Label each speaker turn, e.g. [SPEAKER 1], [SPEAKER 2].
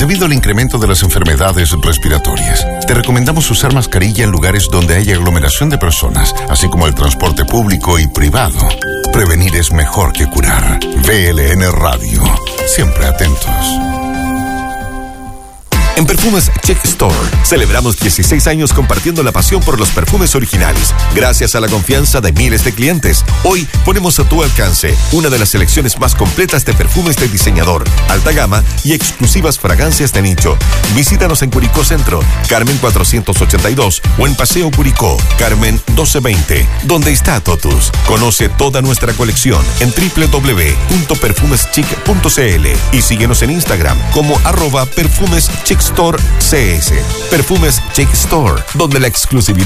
[SPEAKER 1] Debido al incremento de las enfermedades respiratorias, te recomendamos usar mascarilla en lugares donde haya aglomeración de personas, así como el transporte público y privado. Prevenir es mejor que curar. VLN Radio. Siempre atentos.
[SPEAKER 2] En Perfumes Check Store celebramos 16 años compartiendo la pasión por los perfumes originales. Gracias a la confianza de miles de clientes, hoy ponemos a tu alcance una de las selecciones más completas de perfumes de diseñador, alta gama y exclusivas fragancias de nicho. Visítanos en Curicó Centro, Carmen 482 o en Paseo Curicó, Carmen 1220, donde está Totus. Conoce toda nuestra colección en www.perfumeschic.cl y síguenos en Instagram como @perfumeschic Store CS. Perfumes Check Store, donde la exclusividad